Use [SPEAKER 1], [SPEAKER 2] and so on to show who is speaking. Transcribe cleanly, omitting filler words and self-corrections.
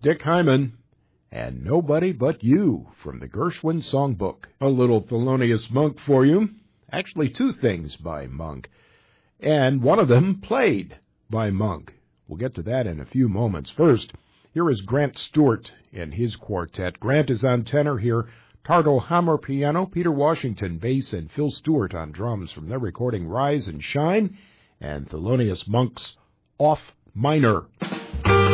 [SPEAKER 1] Dick Hyman, and Nobody But You from the Gershwin Songbook. A little Thelonious Monk for you. Actually, two things by Monk, and one of them played by Monk. We'll get to that in a few moments. First, here is Grant Stewart and his quartet. Grant is on tenor here, Tardo Hammer piano, Peter Washington bass, and Phil Stewart on drums from their recording Rise and Shine, and Thelonious Monk's Off Minor.